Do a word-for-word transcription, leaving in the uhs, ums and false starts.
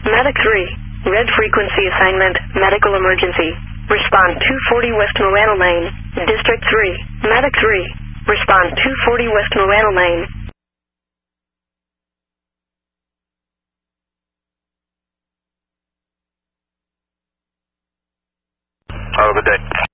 Medic three. Red frequency assignment, medical emergency. Respond two forty West Morano Lane. District three. Medic three. Respond two forty West Morano Lane. Oh, good day.